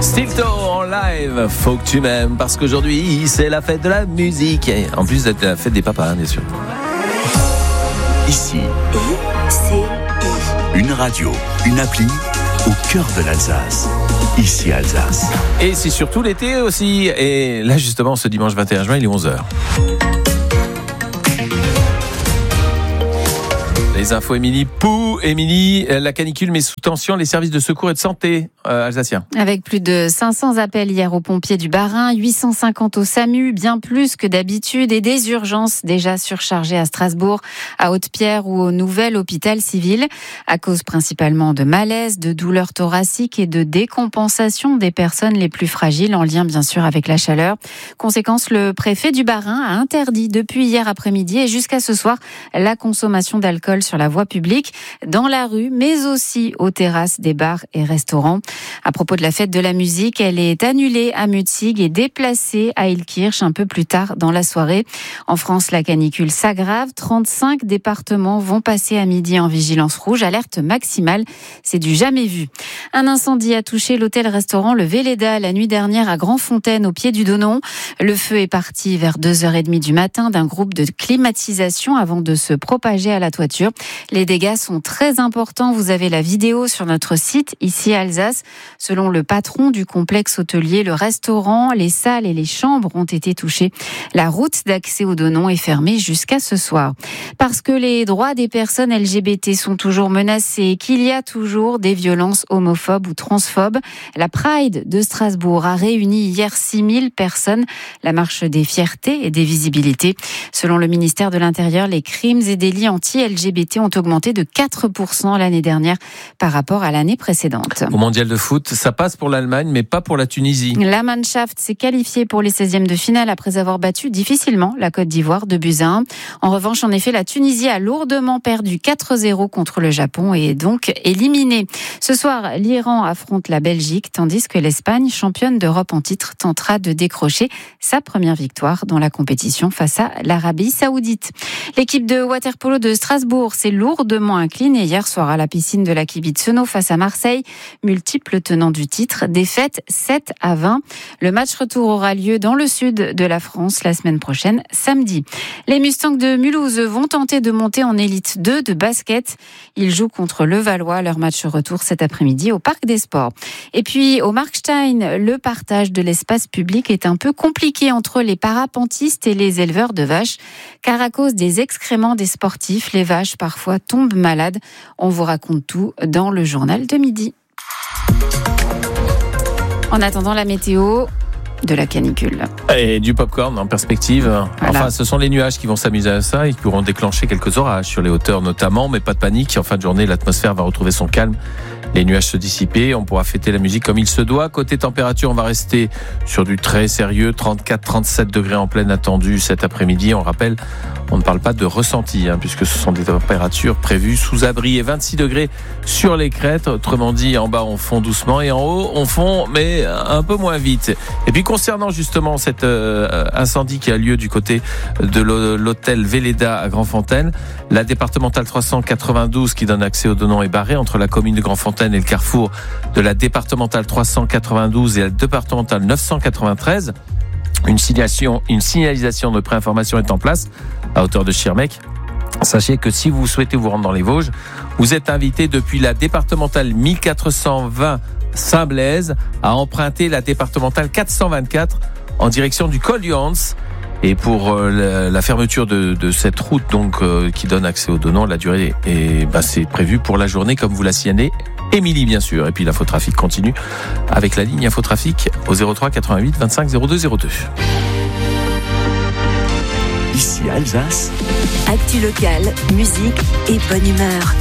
Stilto en live, faut que tu m'aimes, parce qu'aujourd'hui c'est la fête de la musique. Et en plus d'être la fête des papas, hein, bien sûr. Ici, une radio, une appli au cœur de l'Alsace. Ici Alsace. Et c'est surtout l'été aussi. Et là justement, ce dimanche 21 juin, il est 11h. Les infos, Émilie. Émilie, la canicule met sous tension les services de secours et de santé alsaciens. Avec plus de 500 appels hier aux pompiers du Bas-Rhin, 850 au SAMU, bien plus que d'habitude, et des urgences déjà surchargées à Strasbourg, à Haute-Pierre ou au nouvel hôpital civil, à cause principalement de malaise, de douleurs thoraciques et de décompensation des personnes les plus fragiles, en lien bien sûr avec la chaleur. Conséquence, le préfet du Bas-Rhin a interdit depuis hier après-midi et jusqu'à ce soir la consommation d'alcool sur la voie publique, dans la rue, mais aussi aux terrasses des bars et restaurants. À propos de la fête de la musique, elle est annulée à Mutzig et déplacée à Illkirch un peu plus tard dans la soirée. En France, la canicule s'aggrave. 35 départements vont passer à midi en vigilance rouge, alerte maximale. C'est du jamais vu. Un incendie a touché l'hôtel-restaurant Le Véleda la nuit dernière à Grandfontaine, au pied du Donon. Le feu est parti vers 2h30 du matin d'un groupe de climatisation avant de se propager à la toiture. Les dégâts sont très importants. Vous avez la vidéo sur notre site, ici à Alsace. Selon le patron du complexe hôtelier, le restaurant, les salles et les chambres ont été touchés. La route d'accès au Donon est fermée jusqu'à ce soir. Parce que les droits des personnes LGBT sont toujours menacés et qu'il y a toujours des violences homophobes ou transphobes, la Pride de Strasbourg a réuni hier 6000 personnes. La marche des fiertés et des visibilités. Selon le ministère de l'Intérieur, les crimes et délits anti-LGBT ont augmenté de 4% l'année dernière par rapport à l'année précédente. Au mondial de foot, ça passe pour l'Allemagne, mais pas pour la Tunisie. La Mannschaft s'est qualifiée pour les 16e de finale après avoir battu difficilement la Côte d'Ivoire 2-1. En revanche, en effet, la Tunisie a lourdement perdu 4-0 contre le Japon et est donc éliminée. Ce soir, l'Iran affronte la Belgique, tandis que l'Espagne, championne d'Europe en titre, tentera de décrocher sa première victoire dans la compétition face à l'Arabie Saoudite. L'équipe de water-polo de Strasbourg s'est lourdement inclinée hier soir à la piscine de la Kibitz-Seno face à Marseille. Multiples tenants du titre, défaite 7-20. Le match retour aura lieu dans le sud de la France la semaine prochaine, samedi. Les Mustangs de Mulhouse vont tenter de monter en élite 2 de basket. Ils jouent contre Levallois, leur match retour cet après-midi au Parc des Sports. Et puis au Markstein, le partage de l'espace public est un peu compliqué entre les parapentistes et les éleveurs de vaches, car à cause des excréments des sportifs, les vaches parfois tombent malades. On vous raconte tout dans le journal de midi. En attendant la météo de la canicule. Et du popcorn en perspective. Voilà. Enfin, ce sont les nuages qui vont s'amuser à ça et qui pourront déclencher quelques orages sur les hauteurs notamment, mais pas de panique. En fin de journée, l'atmosphère va retrouver son calme. Les nuages se dissiper, on pourra fêter la musique comme il se doit. Côté température, on va rester sur du très sérieux, 34-37 degrés en pleine attendue cet après-midi. On rappelle, on ne parle pas de ressenti, puisque ce sont des températures prévues sous abri, et 26 degrés sur les crêtes. Autrement dit, en bas, on fond doucement et en haut, on fond, mais un peu moins vite. Et puis, concernant justement cet incendie qui a lieu du côté de l'hôtel Véleda à Grandfontaine, la départementale 392 qui donne accès au Donon est barrée entre la commune de Grandfontaine et le carrefour de la départementale 392 et la départementale 993. Une signalisation de préinformation est en place à hauteur de Schirmeck. Sachez que si vous souhaitez vous rendre dans les Vosges, vous êtes invité depuis la départementale 1420 Saint-Blaise à emprunter la départementale 424 en direction du col du Hans. Et pour la fermeture de cette route donc qui donne accès au Donon, la durée c'est prévu pour la journée comme vous la signalez, Émilie bien sûr. Et puis l'infotrafic continue avec la ligne infotrafic au 03 88 25 02 02. Ici Alsace. Actu locale, musique et bonne humeur.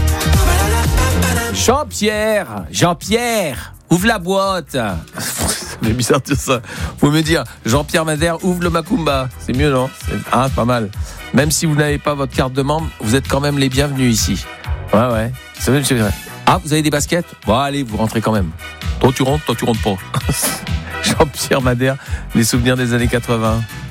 Jean-Pierre, ouvre la boîte. C'est bizarre de dire ça. Vous me dire, Jean-Pierre Madère, ouvre le Macumba. C'est mieux, non? Pas mal. Même si vous n'avez pas votre carte de membre, vous êtes quand même les bienvenus ici. Ouais. C'est vrai. Ah, vous avez des baskets? Bon, allez, vous rentrez quand même. Toi, tu rentres pas. Jean-Pierre Madère, les souvenirs des années 80.